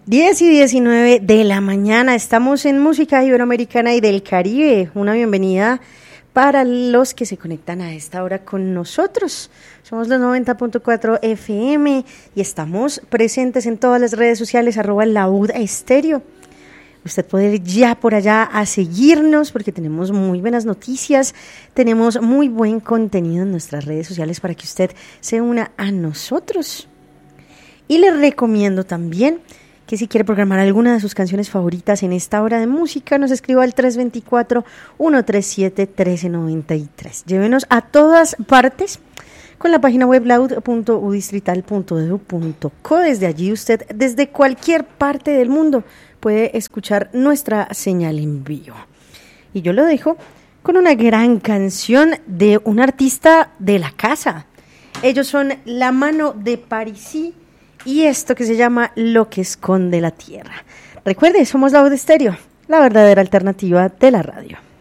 10:19 de la mañana, estamos en Música Iberoamericana y del Caribe. Una bienvenida para los que se conectan a esta hora con nosotros. Somos los 90.4 FM y estamos presentes en todas las redes sociales, @laud_estéreo. Usted puede ir ya por allá a seguirnos porque tenemos muy buenas noticias, tenemos muy buen contenido en nuestras redes sociales para que usted se una a nosotros. Y le recomiendo también que si quiere programar alguna de sus canciones favoritas en esta hora de música, nos escriba al 324-137-1393. Llévenos a todas partes con la página web laud.udistrital.edu.co. Desde allí usted, desde cualquier parte del mundo, puede escuchar nuestra señal en vivo. Y yo lo dejo con una gran canción de un artista de la casa. Ellos son La Mano de Parisi y esto que se llama Lo que esconde la tierra. Recuerde, somos Laud Estéreo, la verdadera alternativa de la radio.